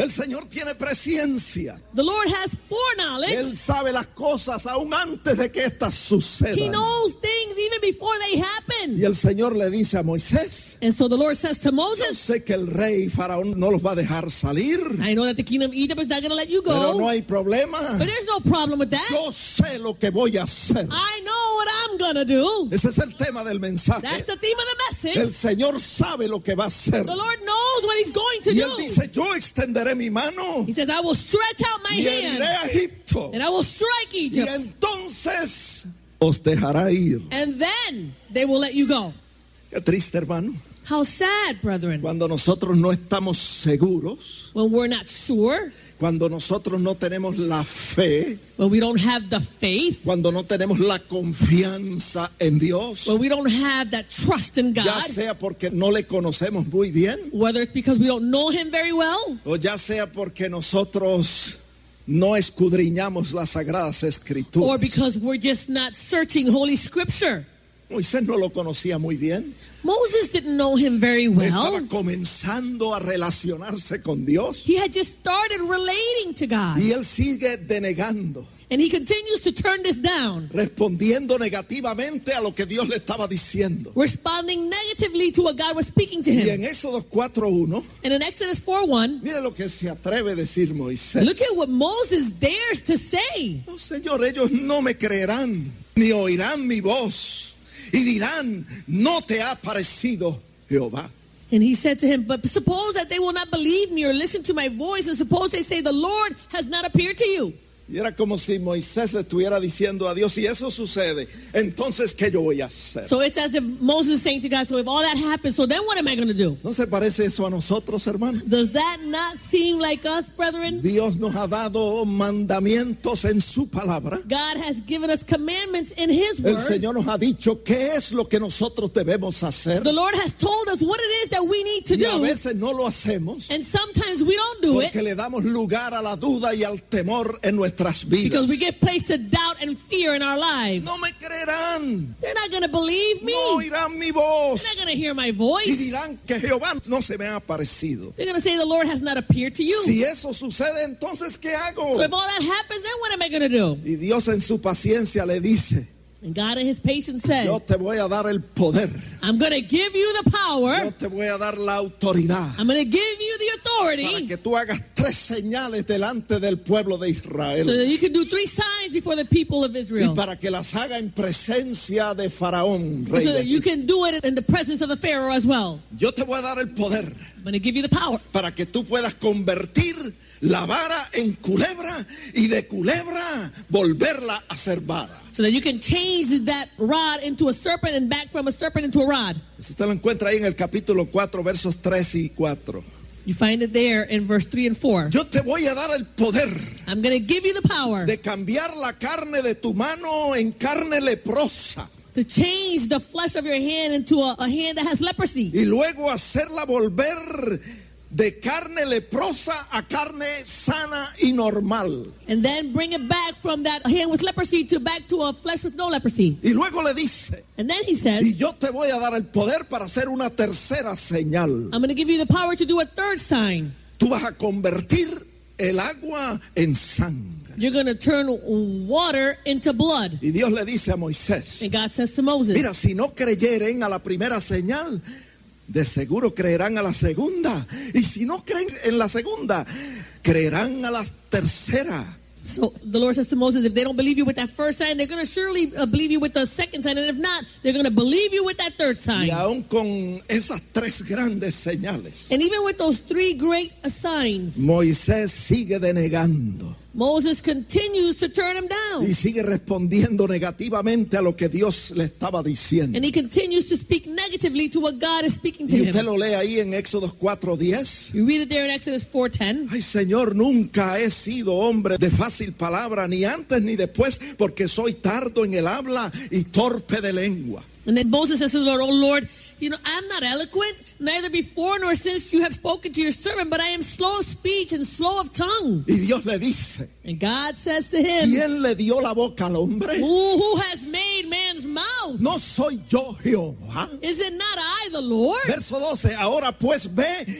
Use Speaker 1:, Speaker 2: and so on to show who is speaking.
Speaker 1: El Señor tiene presciencia.
Speaker 2: The Lord has foreknowledge.
Speaker 1: Él sabe las cosas aún antes de que éstas
Speaker 2: He
Speaker 1: sucedan.
Speaker 2: knows things even before they happen.
Speaker 1: Y el Señor le dice a Moisés,
Speaker 2: And so the Lord says to
Speaker 1: yo
Speaker 2: Moses,
Speaker 1: sé que el rey Faraón no los va a dejar salir,
Speaker 2: I know that the kingdom of Egypt is not going to let you
Speaker 1: pero
Speaker 2: go,
Speaker 1: no hay problema.
Speaker 2: but there's no problem with that.
Speaker 1: Yo sé lo que voy a hacer.
Speaker 2: I know what I'm going to do.
Speaker 1: Ese es el tema del mensaje.
Speaker 2: That's the theme of the
Speaker 1: El
Speaker 2: message.
Speaker 1: Señor sabe lo que va a hacer.
Speaker 2: The Lord knows what he's going to
Speaker 1: Y Él
Speaker 2: do.
Speaker 1: dice, yo extenderé mi mano
Speaker 2: He says, I will stretch out my
Speaker 1: y heriré
Speaker 2: hand
Speaker 1: a Egipto.
Speaker 2: and I will strike
Speaker 1: Y
Speaker 2: Egypt.
Speaker 1: entonces os dejará ir.
Speaker 2: And then they will let you go.
Speaker 1: Qué triste, hermano.
Speaker 2: How sad, brethren,
Speaker 1: Cuando nosotros no estamos seguros,
Speaker 2: when we're not sure,
Speaker 1: cuando nosotros no tenemos la fe,
Speaker 2: when we don't have the faith,
Speaker 1: cuando no tenemos la confianza en Dios,
Speaker 2: when we don't have that trust in
Speaker 1: ya
Speaker 2: God,
Speaker 1: sea porque no le conocemos muy bien,
Speaker 2: whether it's because we don't know him very well,
Speaker 1: o ya sea porque nosotros no escudriñamos las sagradas
Speaker 2: or
Speaker 1: escrituras.
Speaker 2: because we're just not searching Holy Scripture.
Speaker 1: Moisés no lo conocía muy bien.
Speaker 2: Moses didn't know him very well.
Speaker 1: Estaba comenzando a relacionarse con Dios
Speaker 2: He had just started relating to God.
Speaker 1: y él sigue denegando,
Speaker 2: And he continues to turn this down,
Speaker 1: respondiendo negativamente a lo que Dios le estaba diciendo.
Speaker 2: responding negatively to what God was speaking to
Speaker 1: Y
Speaker 2: him.
Speaker 1: en Éxodo 4:1,
Speaker 2: And in Exodus 4:1,
Speaker 1: mire lo que se atreve a decir Moisés.
Speaker 2: look at what Moses dares to say.
Speaker 1: No, Señor, ellos no me creerán, ni oirán mi voz, y dirán, no te ha parecido Jehová.
Speaker 2: And he said to him, but suppose that they will not believe me or listen to my voice, and suppose they say the Lord has not appeared to you.
Speaker 1: Y era como si Moisés estuviera diciendo a Dios, si eso sucede, entonces ¿qué yo voy a hacer?
Speaker 2: So it's as if Moses is saying to God, so if all that happens, so then what am I going to do?
Speaker 1: ¿No se parece eso a nosotros, hermano?
Speaker 2: Does that not seem like us, brethren?
Speaker 1: Dios nos ha dado mandamientos en su palabra.
Speaker 2: God has given us commandments in his
Speaker 1: El
Speaker 2: word.
Speaker 1: Señor nos ha dicho qué es lo que nosotros debemos hacer.
Speaker 2: The Lord has told us what it is that we need to
Speaker 1: Y a
Speaker 2: do.
Speaker 1: veces no lo hacemos
Speaker 2: And sometimes we don't do it
Speaker 1: porque le damos lugar a la duda y al temor en nuestras vidas.
Speaker 2: because we give place to doubt and fear in our lives.
Speaker 1: No me creerán,
Speaker 2: They're not going to believe me.
Speaker 1: no oirán mi voz
Speaker 2: They're not going to hear my
Speaker 1: y
Speaker 2: voice.
Speaker 1: dirán que Jehová no se me ha aparecido.
Speaker 2: They're going to say the Lord has not appeared to you.
Speaker 1: Si eso sucede, entonces ¿qué hago?
Speaker 2: So if all that happens, then what am I going to do?
Speaker 1: Y Dios en su paciencia le dice,
Speaker 2: And God in his patience said,
Speaker 1: yo te voy a dar el poder,
Speaker 2: I'm going to give you the power.
Speaker 1: yo te voy a dar la autoridad
Speaker 2: I'm going to give you the
Speaker 1: para
Speaker 2: authority
Speaker 1: que tú hagas 3 señales delante del pueblo de Israel.
Speaker 2: so that you can do 3 signs before the people of
Speaker 1: Y
Speaker 2: Israel.
Speaker 1: para que las haga en presencia de Faraón, rey
Speaker 2: So
Speaker 1: de
Speaker 2: that you
Speaker 1: Egipto.
Speaker 2: can do it in the presence of the Pharaoh as well.
Speaker 1: Yo te voy a dar el poder
Speaker 2: I'm going to give you the power
Speaker 1: para que tú puedas convertir la vara en culebra y de culebra volverla a ser vara.
Speaker 2: so that you can change that rod into a serpent and back from a serpent into a rod.
Speaker 1: Eso usted lo encuentra ahí en el capítulo 4, versos 3 y 4.
Speaker 2: You find it there in verse 3 and 4.
Speaker 1: Yo te voy a dar el poder
Speaker 2: I'm going to give you the power
Speaker 1: de cambiar la carne de tu mano en carne leprosa
Speaker 2: to change the flesh of your hand into a hand that has leprosy.
Speaker 1: y luego hacerla volver de carne leprosa a carne sana y normal.
Speaker 2: And then bring it back from that hand with leprosy to back to a flesh with no leprosy.
Speaker 1: Y luego le dice,
Speaker 2: And then he
Speaker 1: y
Speaker 2: says,
Speaker 1: yo te voy a dar el poder para hacer una tercera señal.
Speaker 2: I'm going to give you the power to do a 3rd sign.
Speaker 1: Tú vas a convertir el agua en sangre.
Speaker 2: You're going to turn water into blood.
Speaker 1: Y Dios le dice a Moisés,
Speaker 2: And God says to Moses,
Speaker 1: mira, si no creyeren a la primera señal, de seguro creerán a la segunda. Y si no creen en la segunda, creerán a la tercera.
Speaker 2: so the Lord says to Moses, if they don't believe you with that first sign, they're going to surely believe you with the second sign. And if not, they're going to believe you with that 3rd sign.
Speaker 1: Y aún con esas 3 grandes señales,
Speaker 2: And even with those 3 great signs,
Speaker 1: Moisés sigue denegando
Speaker 2: Moses continues to turn him down.
Speaker 1: y sigue respondiendo negativamente a lo que Dios le estaba diciendo.
Speaker 2: And he continues to speak negatively to what God is speaking to
Speaker 1: Y usted
Speaker 2: him.
Speaker 1: lo lee ahí en Éxodo 4:10.
Speaker 2: You read it there in Exodus 4:10.
Speaker 1: Ay, Señor, nunca he sido hombre de fácil palabra, ni antes ni después, porque soy tardo en el habla y torpe de lengua.
Speaker 2: And then Moses says to the Lord, oh Lord, I'm not eloquent, neither before nor since you have spoken to your servant, but I am slow of speech and slow of tongue.
Speaker 1: Y Dios le dice,
Speaker 2: And God says to him,
Speaker 1: ¿quién le dio la boca al hombre?
Speaker 2: who has made man's mouth?
Speaker 1: ¿No soy yo Jehová?
Speaker 2: Is it not I, the Lord?
Speaker 1: Verso 12, ahora pues ve